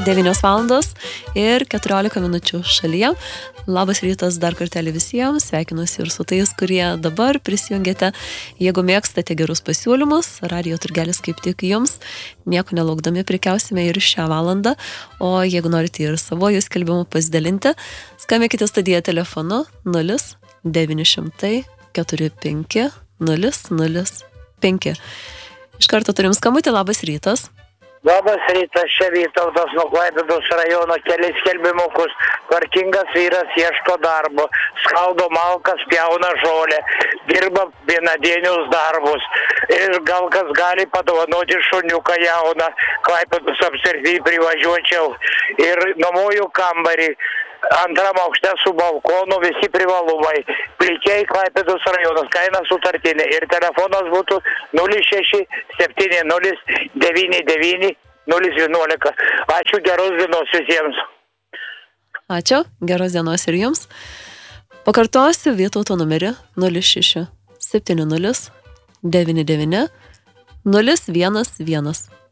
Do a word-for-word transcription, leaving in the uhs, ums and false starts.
devynios valandos ir keturiolika minučių šalyje. Labas rytas dar kartelį visiems, sveikinuosi ir su tais, kurie dabar prisijungėte. Jeigu mėgstate gerus pasiūlymus, radijo turgelis kaip tik jums, nieko nelaukdami prikiausime ir šią valandą, o jeigu norite ir savojų skelbimų pasidalinti, skambėkite studiją telefonu nulis devyni šimtai keturi penki nulis nulis penki. Iš karto turim skambutį, labas rytas. Labas rytas, čia Vytautas nuo Klaipėdos rajono, kelis skelbimukus. Tvarkingas vyras ieško darbo, skaldo malkas, pjauna žolę, dirba vienadienius darbus. Ir gal kas gali padovanoti šuniuką jauną, Klaipėdos apsirdy privažiuočiau. Ir nuomoju kambarį, antram aukšte su balkonu, visi privalumai. Plikiai Klaipėdos rajonas, kaina sutartinė. Ir telefonas būtų nulis šeši septyni nulis devyni devyni nulis vienuolika. Ačiū, geros dienos visiems. Ačiū, geros dienos ir jums. Pakartosiu Vytauto numerį nulis šeši septyni nulis devyni devyni nulis vienas vienas.